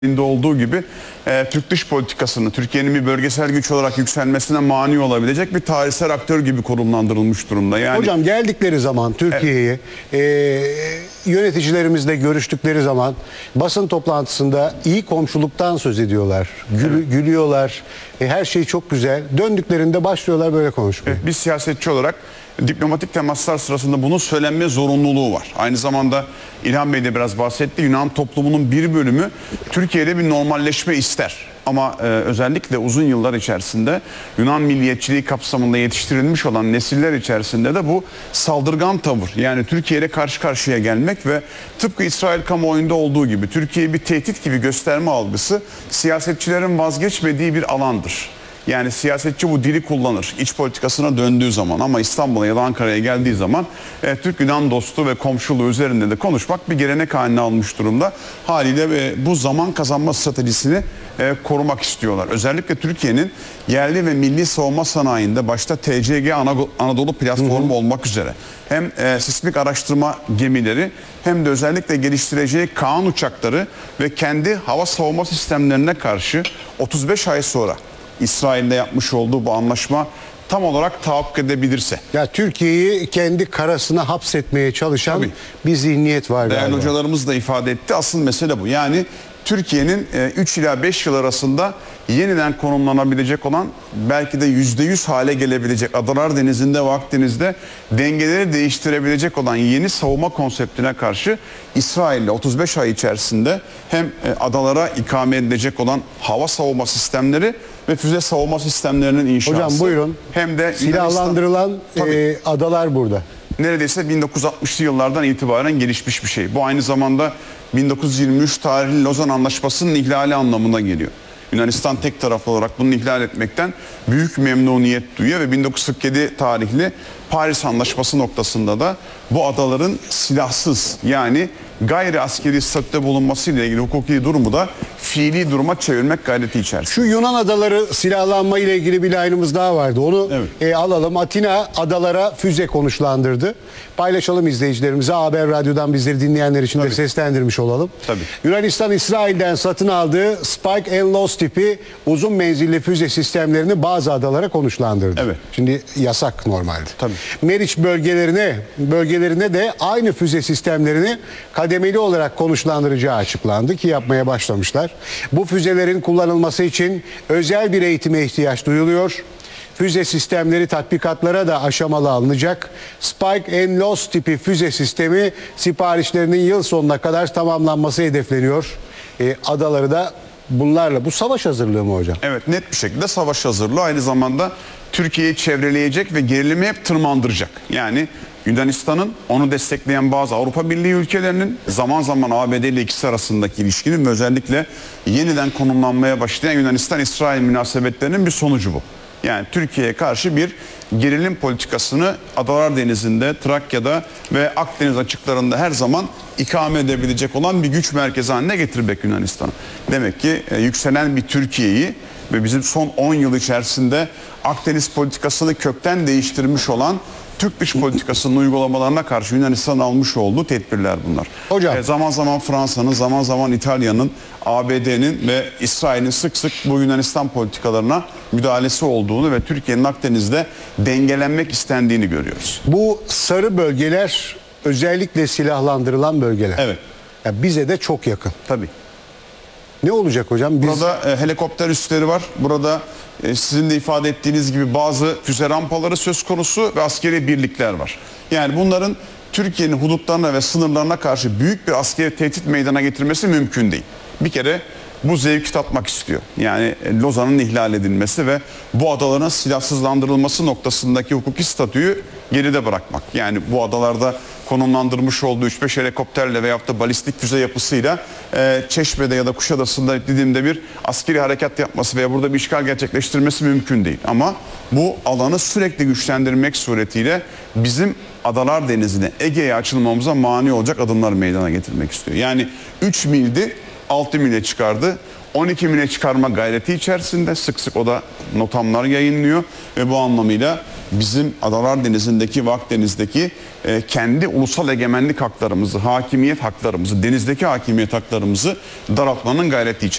olduğu gibi Türk dış politikasını, Türkiye'nin bir bölgesel güç olarak yükselmesine mani olabilecek bir tarihsel aktör gibi konumlandırılmış durumda. Yani hocam geldikleri zaman Türkiye'ye yöneticilerimizle görüştükleri zaman basın toplantısında iyi komşuluktan söz ediyorlar. Gülüyorlar. Her şey çok güzel. Döndüklerinde başlıyorlar böyle konuşmaya. bir siyasetçi olarak diplomatik temaslar sırasında bunun söylenme zorunluluğu var. Aynı zamanda İlhan Bey de biraz bahsetti. Yunan toplumunun bir bölümü Türkiye'de bir normalleşme ister. Ama özellikle uzun yıllar içerisinde Yunan milliyetçiliği kapsamında yetiştirilmiş olan nesiller içerisinde de bu saldırgan tavır, yani Türkiye ile karşı karşıya gelmek ve tıpkı İsrail kamuoyunda olduğu gibi Türkiye'yi bir tehdit gibi gösterme algısı siyasetçilerin vazgeçmediği bir alandır. Yani siyasetçi bu dili kullanır iç politikasına döndüğü zaman, ama İstanbul'a ya da Ankara'ya geldiği zaman Türk-Yunan dostu ve komşuluğu üzerinde de konuşmak bir gelenek haline almış durumda. Haliyle bu zaman kazanma stratejisini korumak istiyorlar. Özellikle Türkiye'nin yerli ve milli savunma sanayinde başta TCG Anadolu platformu olmak üzere hem sismik araştırma gemileri hem de özellikle geliştireceği Kaan uçakları ve kendi hava savunma sistemlerine karşı 35 ay sonra İsrail'le yapmış olduğu bu anlaşma tam olarak tahakkuk edebilirse. Ya Türkiye'yi kendi karasına hapsetmeye çalışan bir zihniyet var. Değerli hocalarımız da ifade etti. Asıl mesele bu. Yani Türkiye'nin 3 ila 5 yıl arasında yeniden konumlanabilecek olan, belki de %100 hale gelebilecek, Adalar Denizi'nde ve Akdeniz'de dengeleri değiştirebilecek olan yeni savunma konseptine karşı İsrail'le 35 ay içerisinde hem adalara ikame edilecek olan hava savunma sistemleri ve füze savunma sistemlerinin inşası. Hocam buyurun. Hem de silahlandırılan adalar burada. Neredeyse 1960'lı yıllardan itibaren gelişmiş bir şey. Bu aynı zamanda 1923 tarihli Lozan Anlaşması'nın ihlali anlamına geliyor. Yunanistan tek taraflı olarak bunu ihlal etmekten büyük memnuniyet duyuyor ve 1947 tarihli Paris Anlaşması noktasında da bu adaların silahsız, yani gayri askeri statüde bulunması ile ilgili hukuki durumu da fiili duruma çevirmek gayreti içerisinde. Şu Yunan adaları silahlanma ile ilgili bir line'ımız daha vardı. Onu alalım. Atina adalara füze konuşlandırdı. Paylaşalım izleyicilerimize. Haber Radyo'dan bizleri dinleyenler için de seslendirmiş olalım. Yunanistan İsrail'den satın aldığı Spike and Loss tipi uzun menzilli füze sistemlerini bazı adalara konuşlandırdı. Şimdi yasak normalde. Meriç bölgelerine de aynı füze sistemlerini kademeli olarak konuşlandıracağı açıklandı ki yapmaya başlamışlar. Bu füzelerin kullanılması için özel bir eğitime ihtiyaç duyuluyor. Füze sistemleri tatbikatlara da aşamalı alınacak. Spike and Loss tipi füze sistemi siparişlerinin yıl sonuna kadar tamamlanması hedefleniyor. Adaları da bunlarla, bu savaş hazırlığı mı hocam? Evet, net bir şekilde savaş hazırlığı, aynı zamanda Türkiye'yi çevreleyecek ve gerilimi hep tırmandıracak. Yani Yunanistan'ın, onu destekleyen bazı Avrupa Birliği ülkelerinin, zaman zaman ABD ile ikisi arasındaki ilişkinin ve özellikle yeniden konumlanmaya başlayan Yunanistan-İsrail münasebetlerinin bir sonucu bu. Yani Türkiye'ye karşı bir gerilim politikasını Adalar Denizi'nde, Trakya'da ve Akdeniz açıklarında her zaman ikame edebilecek olan bir güç merkezi haline getirmek Yunanistan'ı. Demek ki yükselen bir Türkiye'yi ve bizim son 10 yıl içerisinde Akdeniz politikasını kökten değiştirmiş olan Türk dış politikasının uygulamalarına karşı Yunanistan almış olduğu tedbirler bunlar. Hocam. Zaman zaman Fransa'nın, zaman zaman İtalya'nın, ABD'nin ve İsrail'in sık sık bu Yunanistan politikalarına müdahalesi olduğunu ve Türkiye'nin Akdeniz'de dengelenmek istendiğini görüyoruz. Bu sarı bölgeler özellikle silahlandırılan bölgeler. Evet. Ya bize de çok yakın. Tabii. Ne olacak hocam? Burada helikopter üsleri var. Burada sizin de ifade ettiğiniz gibi bazı füze rampaları söz konusu ve askeri birlikler var. Yani bunların Türkiye'nin hudutlarına ve sınırlarına karşı büyük bir askeri tehdit meydana getirmesi mümkün değil. Bir kere bu zevki tatmak istiyor. Yani Lozan'ın ihlal edilmesi ve bu adaların silahsızlandırılması noktasındaki hukuki statüyü geride bırakmak. Yani bu adalarda konumlandırmış olduğu 3-5 helikopterle veyahut da balistik füze yapısıyla Çeşme'de ya da Kuşadası'nda Didim'de bir askeri harekat yapması veya burada bir işgal gerçekleştirmesi mümkün değil. Ama bu alanı sürekli güçlendirmek suretiyle bizim Adalar Denizi'ne, Ege'ye açılmamıza mani olacak adımlar meydana getirmek istiyor. Yani 3 mildi 6 mile çıkardı. 12 mile çıkarma gayreti içerisinde sık sık o da notamlar yayınlıyor ve bu anlamıyla bizim Adalar Denizi'ndeki ve Akdeniz'deki kendi ulusal egemenlik haklarımızı, hakimiyet haklarımızı, denizdeki hakimiyet haklarımızı daraltmanın gayreti içerisinde.